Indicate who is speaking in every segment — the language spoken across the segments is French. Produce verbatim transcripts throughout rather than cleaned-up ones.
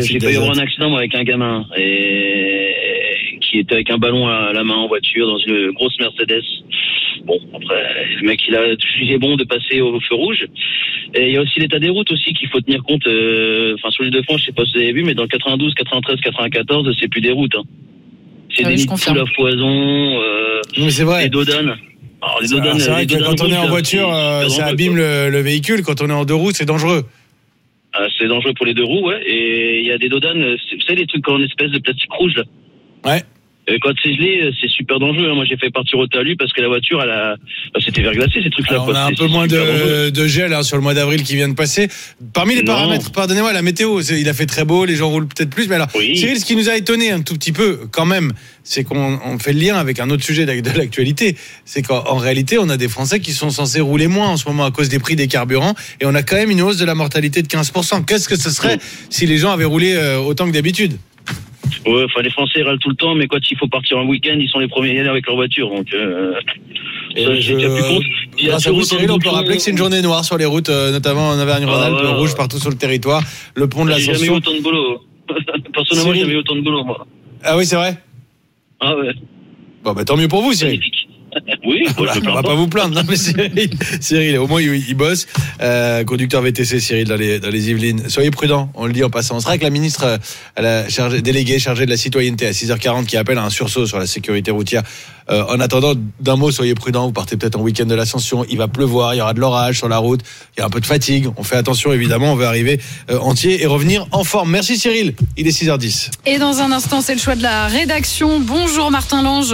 Speaker 1: Ouais, j'ai failli avoir un accident moi, avec un gamin et qui était avec un ballon à la main en voiture dans une grosse Mercedes. Bon, après, le mec, il a jugé bon de passer au feu rouge. Et il y a aussi l'état des routes aussi qu'il faut tenir compte. Euh, enfin, sur l'île de France, je sais pas si vous avez vu, mais dans le quatre-vingt-douze, quatre-vingt-treize, quatre-vingt-quatorze, c'est plus des routes. Hein. C'est ah des nids de poules à foison, euh,
Speaker 2: oui, c'est vrai.
Speaker 1: des dodanes. Alors, les dodanes,
Speaker 2: c'est vrai
Speaker 1: les
Speaker 2: que
Speaker 1: dodanes
Speaker 2: quand on est en
Speaker 1: rouges,
Speaker 2: voiture, euh, ça abîme le, le véhicule. Quand on est en deux roues, c'est dangereux.
Speaker 1: Ah, c'est dangereux pour les deux roues, ouais. Et il y a des dodanes, vous savez, les trucs en espèce de plastique rouge, là.
Speaker 2: Ouais.
Speaker 1: Et quand c'est gelé, c'est super dangereux. Moi, j'ai fait partir au talus parce que la voiture, elle a, bah, c'était verglacé, ces trucs-là.
Speaker 2: Alors, on a un peu moins de, de gel hein, sur le mois d'avril qui vient de passer. Parmi les non. paramètres, pardonnez-moi, la météo, il a fait très beau, les gens roulent peut-être plus. Mais alors, oui. Cyril, ce qui nous a étonné un tout petit peu, quand même, c'est qu'on on fait le lien avec un autre sujet de l'actualité. C'est qu'en réalité, on a des Français qui sont censés rouler moins en ce moment à cause des prix des carburants. Et on a quand même une hausse de la mortalité de quinze pour cent. Qu'est-ce que ce serait oui. si les gens avaient roulé autant que d'habitude ?
Speaker 1: Ouais, enfin, les Français râlent tout le temps, mais quand il faut partir en week-end, ils sont les premiers à y aller avec leur voiture. Donc, euh, ça, j'ai déjà plus compte.
Speaker 2: Grâce à vous, Cyril, on peut rappeler que c'est une journée noire sur les routes, euh, notamment en Auvergne-Rhône-Alpes, ah, ouais, rouge partout sur le territoire. Le pont de l'Ascension.
Speaker 1: J'ai jamais eu autant de boulot. Personnellement, j'ai jamais eu autant de boulot, moi.
Speaker 2: Ah oui, c'est vrai.
Speaker 1: Ah ouais.
Speaker 2: Bon, bah tant mieux pour vous, Cyril.
Speaker 1: Magnifique. Oui,
Speaker 2: bon, je on va pas. pas vous plaindre. Non, mais Cyril, Cyril au moins il, il bosse. Euh, conducteur V T C, Cyril, dans les, dans les Yvelines. Soyez prudents, on le dit en passant. On sera avec la ministre à la chargée, déléguée chargée de la citoyenneté à six heures quarante qui appelle à un sursaut sur la sécurité routière. Euh, en attendant, d'un mot, soyez prudents. Vous partez peut-être en week-end de l'Ascension. Il va pleuvoir, il y aura de l'orage sur la route. Il y a un peu de fatigue. On fait attention, évidemment. On veut arriver euh, entier et revenir en forme. Merci Cyril. Il est six heures dix.
Speaker 3: Et dans un instant, c'est le choix de la rédaction. Bonjour Martin Lange.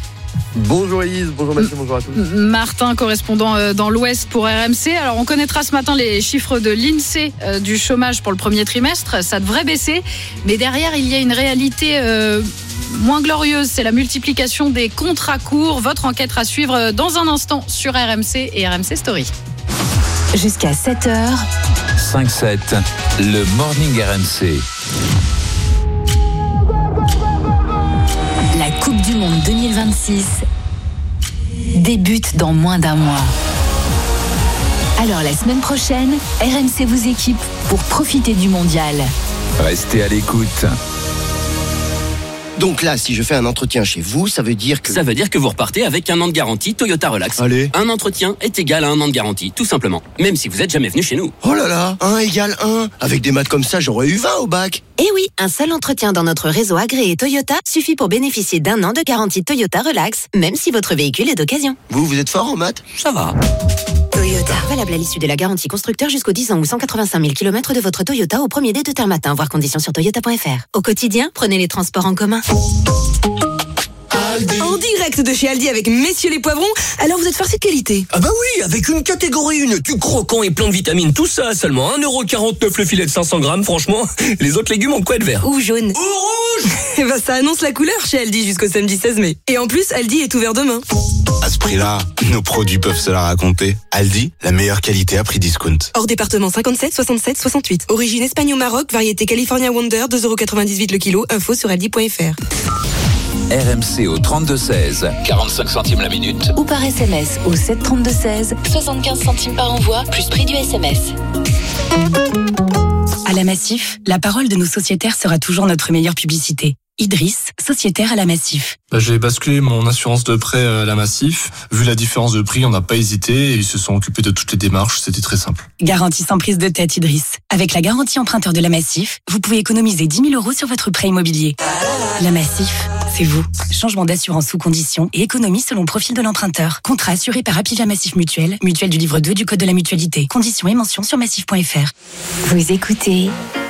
Speaker 4: Bonjour Elise, bonjour Mathieu, bonjour à tous.
Speaker 3: Martin, correspondant dans l'Ouest pour R M C. Alors on connaîtra ce matin les chiffres de l'INSEE euh, du chômage pour le premier trimestre. Ça devrait baisser, mais derrière il y a une réalité euh, moins glorieuse. C'est la multiplication des contrats courts. Votre enquête à suivre dans un instant sur R M C et R M C Story.
Speaker 5: Jusqu'à sept heures.
Speaker 6: cinq sept, le Morning R M C.
Speaker 5: La Coupe du Monde deux mille vingt-six débute dans moins d'un mois. Alors la semaine prochaine, R M C vous équipe pour profiter du mondial.
Speaker 6: Restez à l'écoute.
Speaker 7: Donc là, si je fais un entretien chez vous, ça veut dire que...
Speaker 8: Ça veut dire que vous repartez avec un an de garantie Toyota Relax.
Speaker 7: Allez.
Speaker 8: Un entretien est égal à un an de garantie, tout simplement. Même si vous n'êtes jamais venu chez nous.
Speaker 7: Oh là là, un égale un. Avec des maths comme ça, j'aurais eu vingt au bac.
Speaker 9: Eh oui, un seul entretien dans notre réseau agréé Toyota suffit pour bénéficier d'un an de garantie Toyota Relax, même si votre véhicule est d'occasion.
Speaker 7: Vous, vous êtes fort en maths ?
Speaker 8: Ça va.
Speaker 9: Toyota. Valable à l'issue de la garantie constructeur jusqu'aux dix ans ou cent quatre-vingt-cinq mille kilomètres de votre Toyota au premier dé de terme matin. Voir conditions sur toyota point f r. Au quotidien, prenez les transports en commun.
Speaker 10: Aldi. En direct de chez Aldi avec messieurs les poivrons. Alors vous êtes farci de qualité?
Speaker 11: Ah bah oui, avec une catégorie un, du croquant et plein de vitamines, tout ça à seulement un euro quarante-neuf le filet de cinq cents grammes, franchement. Les autres légumes ont quoi de vert?
Speaker 10: Ou jaune.
Speaker 11: Ou rouge.
Speaker 10: Et bah ça annonce la couleur chez Aldi jusqu'au samedi seize mai. Et en plus, Aldi est ouvert demain.
Speaker 12: À ce prix-là, nos produits peuvent se la raconter. Aldi, la meilleure qualité à prix discount.
Speaker 10: Hors département cinquante-sept, soixante-sept, soixante-huit. Origine Espagne au Maroc, variété California Wonder, deux euros quatre-vingt-dix-huit le kilo. Info sur aldi point f r.
Speaker 6: R M C au trente-deux seize, quarante-cinq centimes la minute.
Speaker 5: Ou par S M S au sept trente-deux seize, soixante-quinze centimes par envoi, plus prix du S M S.
Speaker 13: À la Massif, la parole de nos sociétaires sera toujours notre meilleure publicité. Idriss, sociétaire à la Massif.
Speaker 14: Bah, j'ai basculé mon assurance de prêt à la Massif. Vu la différence de prix, on n'a pas hésité et ils se sont occupés de toutes les démarches. C'était très simple.
Speaker 13: Garantie sans prise de tête, Idriss. Avec la garantie emprunteur de la Massif, vous pouvez économiser dix mille euros sur votre prêt immobilier. La Massif, c'est vous. Changement d'assurance sous condition et économie selon profil de l'emprunteur. Contrat assuré par Apivia Massif Mutuelle, mutuelle du livre deux du Code de la mutualité. Conditions et mentions sur massif point f r.
Speaker 5: Vous écoutez